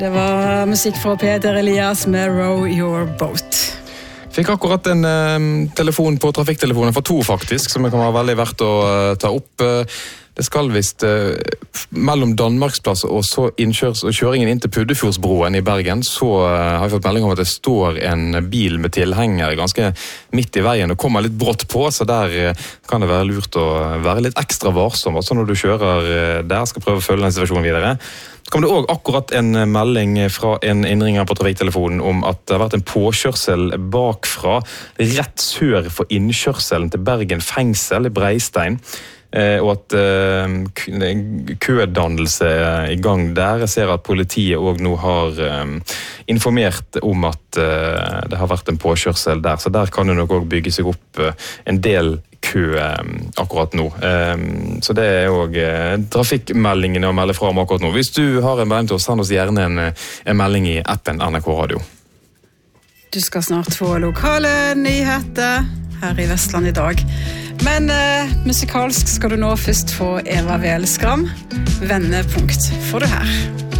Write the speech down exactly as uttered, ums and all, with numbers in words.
Det var musikk fra Peter Elias med Row Your Boat. Fikk akkurat en eh, telefon på trafikktelefonen for to faktisk, som det kan være veldig verdt å eh, ta opp. Det skal visst eh, mellom Danmarksplass og så innkjørs og kjøringen inn til Puddefjordsbroen i Bergen, så eh, har vi fått melding om at det står en bil med tilhenger ganske midt i veien og kommer litt brått på, så der eh, kan det være lurt å være litt ekstra varsom, også når du kjører eh, der, skal prøve å følge den situasjonen videre. Så kom det også akkurat en melding fra en innringer på trafikktelefonen om at det har vært en påkjørsel bakfra, rett sør for innkjørselen til Bergen fengsel i Breistein, eh, og at eh, kødannelse er i gang der. Jeg ser at politiet også nå har eh, informert om at eh, det har vært en påkjørsel der, så der kan det nok også bygge seg opp eh, en del kø akkurat nå. Så det er jo trafikkmeldingene å melde fra om akkurat nå. Hvis du har en melding til oss, send oss gjerne en, en melding i appen N R K Radio. Du skal snart få lokale nyheter her i Vestland i dag. Men eh, musikalsk skal du nå først få Eva Weel Skram. Vendepunkt får du her.